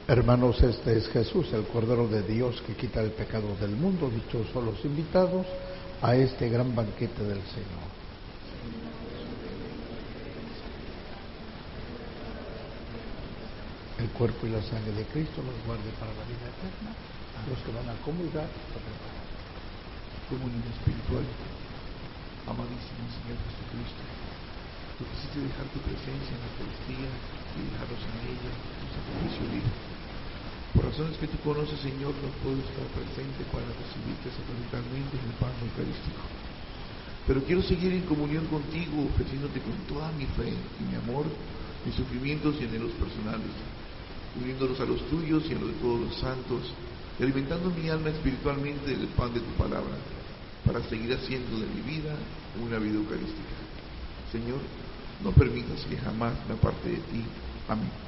Hermanos, este es Jesús, el Cordero de Dios que quita el pecado del mundo. Dichosos los invitados a este gran banquete del Señor. El cuerpo y la sangre de Cristo los guarde para la vida eterna. Los que van a comulgar, comunión espiritual. Amadísimo Señor Jesucristo, tú quisiste dejar tu presencia en la Eucaristía y dejarnos en ella tu sacrificio vivo. Por razones que tú conoces, Señor, no puedo estar presente para recibirte sacramentalmente en el pan eucarístico. Pero quiero seguir en comunión contigo, ofreciéndote con toda mi fe y mi amor, mis sufrimientos y anhelos personales, uniéndolos a los tuyos y a los de todos los santos, y alimentando mi alma espiritualmente del pan de tu palabra, para seguir haciendo de mi vida una vida eucarística. Señor, no permitas que jamás me aparte de ti. Amén.